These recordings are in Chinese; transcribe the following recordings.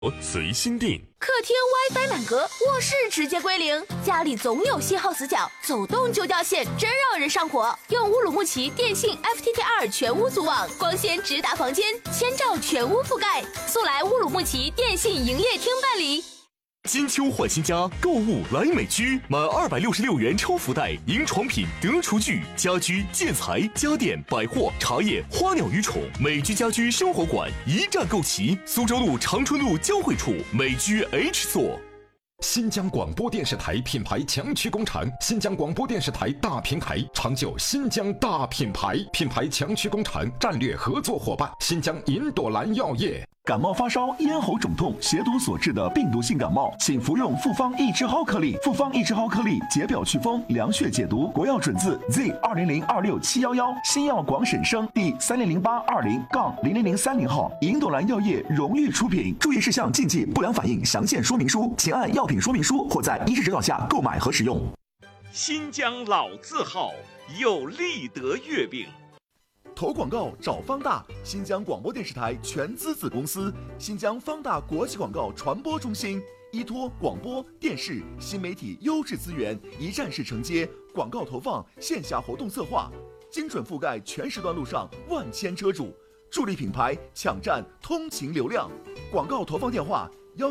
随心定。 客厅 WiFi 满格，卧室直接归零，家里总有信号死角，走动就掉线，真让人上火。用乌鲁木齐电信 FTTR 全屋组网，光纤直达房间，千兆全屋覆盖。速来乌鲁木齐电信营业厅办理。 金秋换新家，购物来美居，满266元抽福袋，赢床品、得厨具、家居、建材、家电、百货、茶叶、花鸟鱼虫，美居家居生活馆一站购齐。苏州路长春路交汇处美居 H 座。 新疆广播电视台品牌强驱工厂，新疆广播电视台大平台，长久新疆大品牌，品牌强驱工厂战略合作伙伴新疆银朵兰药业。 感冒发烧、咽喉肿痛、血毒所致的病毒性感冒，请服用复方益智蒿颗粒。复方益智蒿颗粒解表祛风、凉血解毒，国药准字 Z20026711，新药广审生第300820-00030号，银朵兰药业荣誉出品。注意事项、禁忌、不良反应详见说明书，请按药品说明书或在医师指导下购买和使用。 新疆老字号有立德月饼。 投广告找方大，新疆广播电视台全资子公司，新疆方大国际广告传播中心，依托广播电视新媒体优质资源，一站式承接广告投放、线下活动策划，精准覆盖全时段路上万千车主，助力品牌抢占通勤流量。广告投放电话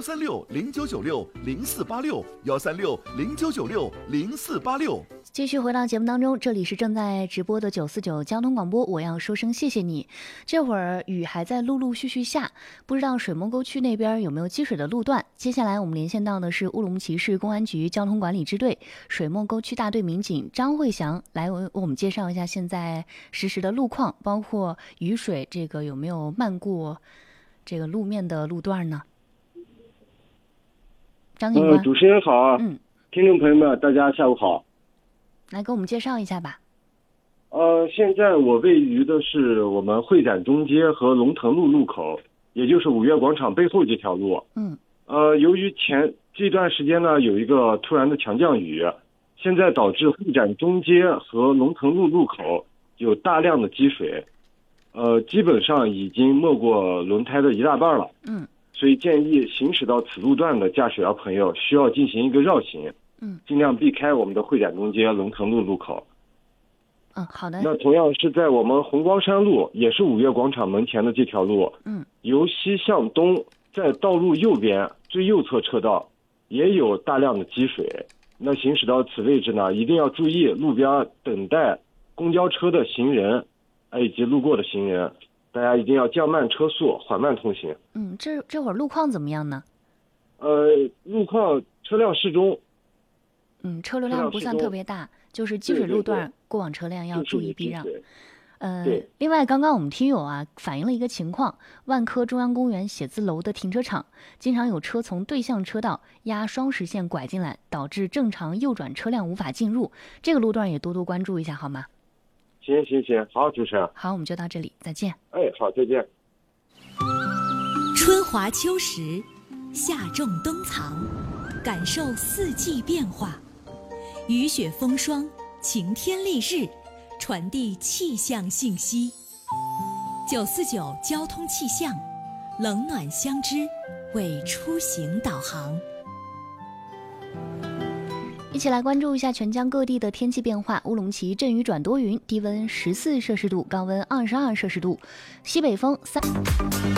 ：1360996-0486，1360996-0486。 继续回到节目当中，这里是正在直播的949交通广播，我要说声谢谢你。这会儿雨还在陆陆续续下，不知道水墨沟区那边有没有积水的路段。接下来我们连线到的是乌鲁木齐市公安局交通管理支队水墨沟区大队民警张慧祥，来为我们介绍一下现在实时的路况，包括雨水这个有没有漫过这个路面的路段呢？张警官， 主持人好，听众朋友们，大家下午好。 来给我们介绍一下吧。 现在我位于的是我们会展中街和龙腾路路口，也就是五月广场背后这条路。由于这段时间呢有一个突然的强降雨，现在导致会展中街和龙腾路路口有大量的积水，基本上已经没过轮胎的一大半了。所以建议行驶到此路段的驾驶员朋友需要进行一个绕行。尽量避开我们的会展中街、龙腾路路口。 好的。 那同样是在我们红光山路，也是五月广场门前的这条路，由西向东，在道路右边最右侧车道也有大量的积水。那行驶到此位置呢，一定要注意路边等待公交车的行人，以及路过的行人，大家一定要降慢车速，缓慢通行。 这会儿路况怎么样呢？ 路况车辆适中。 车流量不算特别大，就是积水路段过往车辆要注意避让。另外刚刚我们听友反映了一个情况，万科中央公园写字楼的停车场经常有车从对向车道压双实线拐进来，导致正常右转车辆无法进入，这个路段也多多关注一下好吗？ 行，好，主持人。 好，我们就到这里，再见。 好，再见。 春华秋实，夏种冬藏，感受四季变化，雨雪风霜，晴天丽日，传递气象信息。949交通气象，冷暖相知，为出行导航。 一起来关注一下全疆各地的天气变化。乌鲁木齐阵雨转多云，低温14摄氏度，高温22摄氏度，西北风3。